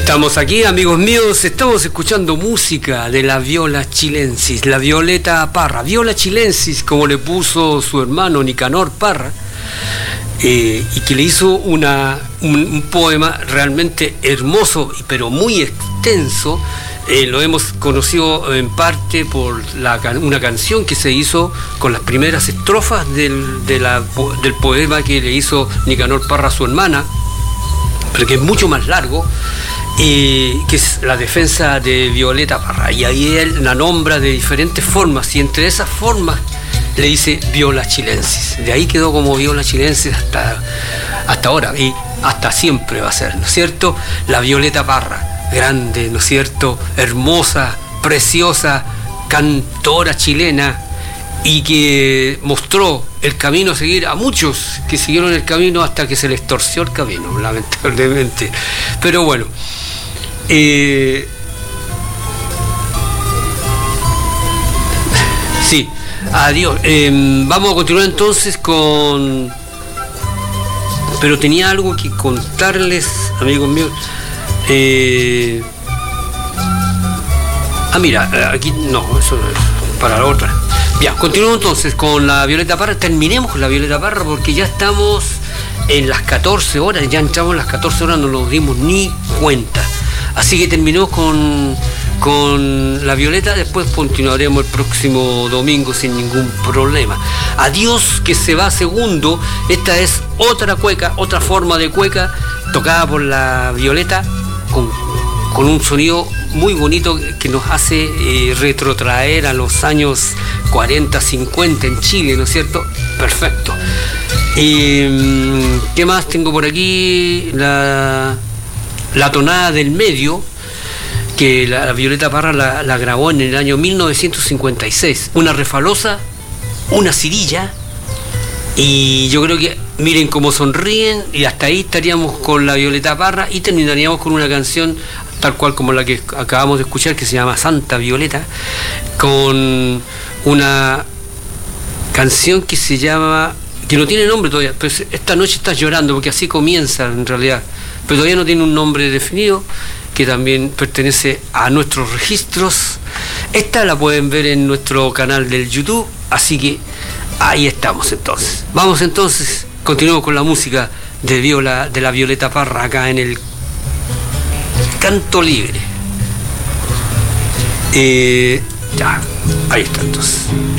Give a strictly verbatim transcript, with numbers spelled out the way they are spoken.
Estamos aquí, amigos míos, estamos escuchando música de la viola chilensis, la Violeta Parra, viola chilensis, como le puso su hermano Nicanor Parra, eh, y que le hizo una, un, un poema realmente hermoso, pero muy extenso. Eh, lo hemos conocido en parte por la, una canción que se hizo con las primeras estrofas del, de la, del poema que le hizo Nicanor Parra a su hermana, pero que es mucho más largo. Eh, que es la defensa de Violeta Parra, y ahí él la nombra de diferentes formas, y entre esas formas le dice viola chilensis. De ahí quedó como viola chilensis hasta, hasta ahora, y hasta siempre va a ser, ¿no es cierto? La Violeta Parra, grande, ¿no es cierto? Hermosa, preciosa, cantora chilena, y que mostró el camino a seguir a muchos que siguieron el camino hasta que se les torció el camino, lamentablemente. Pero bueno, eh, sí, adiós. Eh, vamos a continuar entonces con... Pero tenía algo que contarles, amigos míos. Eh, ah, mira, aquí no, eso es para la otra. Ya, continuamos entonces con la Violeta Parra. Terminemos con la Violeta Parra porque ya estamos en las catorce horas, ya entramos en las catorce horas, no nos dimos ni cuenta. Así que terminamos con, con la Violeta, después continuaremos el próximo domingo sin ningún problema. Adiós, que se va segundo. Esta es otra cueca, otra forma de cueca, tocada por la Violeta, con, con un sonido muy bonito que nos hace eh, retrotraer a los años cuarenta, cincuenta en Chile, ¿no es cierto? Perfecto. Eh, ¿Qué más tengo por aquí? La, la tonada del medio, que la, la Violeta Parra la, la grabó en el año mil novecientos cincuenta y seis. Una refalosa, una cirilla, y yo creo que miren cómo sonríen, y hasta ahí estaríamos con la Violeta Parra, y terminaríamos con una canción tal cual como la que acabamos de escuchar, que se llama Santa Violeta, con una canción que se llama, que no tiene nombre todavía, pero Esta noche estás llorando, porque así comienza en realidad, pero todavía no tiene un nombre definido, que también pertenece a nuestros registros. Esta la pueden ver en nuestro canal del YouTube, así que ahí estamos entonces. Vamos entonces, continuamos con la música de viola de la Violeta Parra acá en el Canto Libre. Eh, ya, ahí está entonces.